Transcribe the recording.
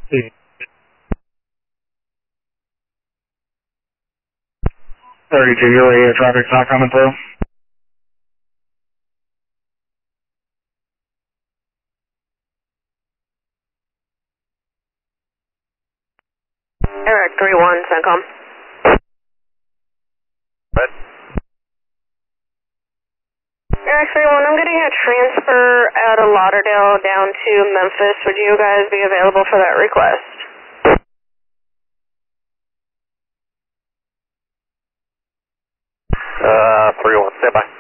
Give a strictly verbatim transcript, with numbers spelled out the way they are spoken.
Hey. thirty-two, your radio traffic's not coming through. Eric three one, CENTCOM. Red. Eric three one, I'm getting a transfer out of Lauderdale down to Memphis. Would you guys be available for that request? Uh, three one, stand by.